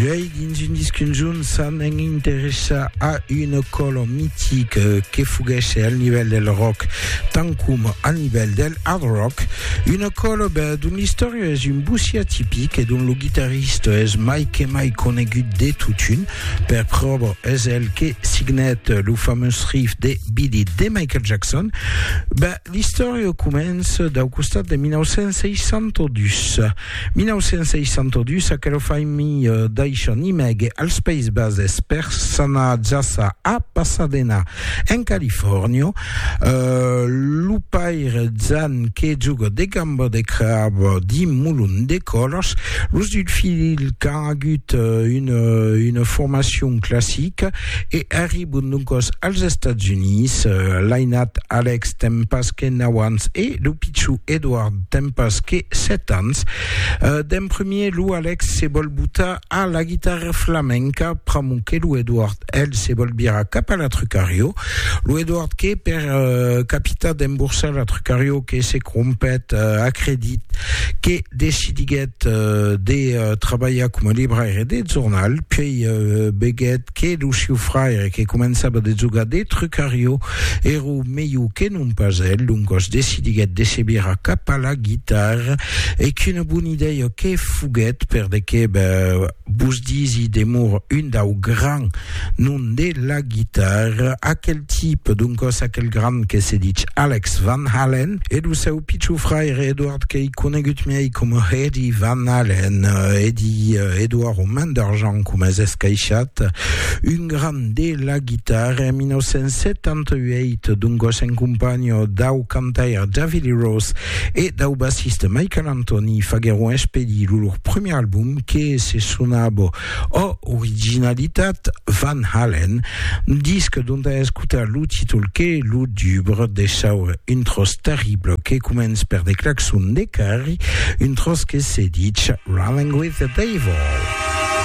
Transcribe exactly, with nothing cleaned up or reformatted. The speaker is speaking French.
Puis, dans une discussion, ça n'intéresse à une colle mythique qui fugge au niveau del rock, tant comme au niveau del hard rock. Une colle ben, dont l'histoire est une boussia typique et dont le guitariste est Mike et Mike connu de toute une. Per preuve, est elle qui signe le fameux riff de Billy de Michael Jackson. Ben, l'histoire commence au costat de dix-neuf cent soixante-douze. dix-neuf cent soixante-douze, a quello fammi uh, d'aixon imeg al Space Base personalizzata a Pasadena, in California. Uh, Lupaire Zan che gioca de gambo de crab di mulun de colors. L'us du fil qui a eu une, une formation classique et arrive donc aux États-Unis. Uh, Lainat Alex Tempasque Nawans et Lupichu Edward Tempasque Setans. Uh, D'un premier, Lou Alex se vol buta a la guitare flamenca, pramu que Lou Edward, el se vol bira cap a la Trucario. Lou Edward que per uh, capita d'emboursa la Trucario que se compet uh, acredit que decidiguet uh, de uh, travailler com a libraire de journal, puis uh, beguet que Lucio Fraire que començava de jugar de Trucario ero meio que non pas el, donc decidiguet de se bira cap a la guitare et qu'une bonne idée que fuguet per de que ben, bus disi demur un dau grand non de la guitare a quel type donc a quel grand que se dit Alex Van Halen et du seu pitchu frère Edward que conegut miei comme Eddie Van Halen Eddie uh, Edward au main d'argent comme es escaixat un grand de la guitare en dix-neuf cent setanta-huit donc en compagno dau cantaire Davy Rose et dau bassiste Michael Anthony faguero expedi leur premier album que se sonava o originalitat Van Halen, disque dont a escutat le títol que le dubre deixa une tros terrible que commence per des klaxons de carri, une tros que se dit Running with the Devil.